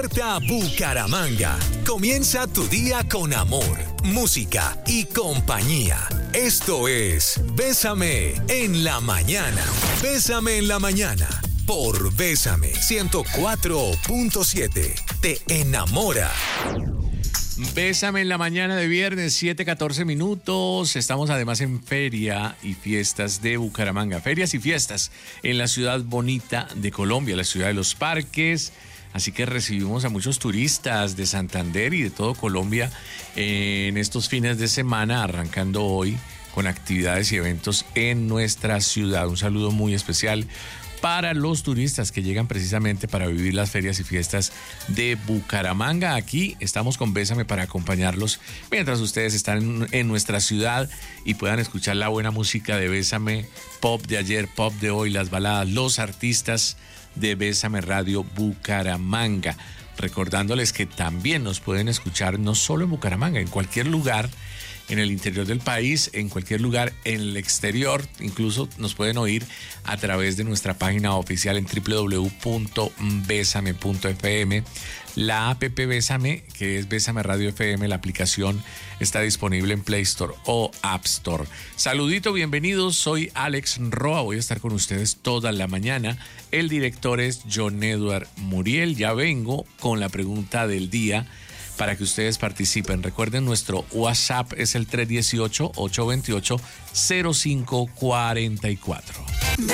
Bucaramanga. Comienza tu día con amor, música y compañía. Esto es Bésame en la mañana. Bésame en la mañana por Bésame 104.7. Te enamora. Bésame en la mañana de viernes, 7:14 minutos. Estamos además en Feria y Fiestas de Bucaramanga. Ferias y fiestas en la ciudad bonita de Colombia, la ciudad de los parques. Así que recibimos a muchos turistas de Santander y de todo Colombia en estos fines de semana, arrancando hoy con actividades y eventos en nuestra ciudad. Un saludo muy especial para los turistas que llegan precisamente para vivir las ferias y fiestas de Bucaramanga. Aquí estamos con Bésame para acompañarlos mientras ustedes están en nuestra ciudad y puedan escuchar la buena música de Bésame, pop de ayer, pop de hoy, las baladas, los artistas de Bésame Radio Bucaramanga. Recordándoles que también nos pueden escuchar no solo en Bucaramanga, en cualquier lugar en el interior del país, en cualquier lugar en el exterior. Incluso nos pueden oír a través de nuestra página oficial en www.besame.fm. La app Bésame, que es Bésame Radio FM, la aplicación está disponible en Play Store o App Store. Saludito, bienvenidos, soy Alex Roa, voy a estar con ustedes toda la mañana. El director es John Edward Muriel. Ya vengo con la pregunta del día para que ustedes participen. Recuerden, nuestro WhatsApp es el 318-828-0544.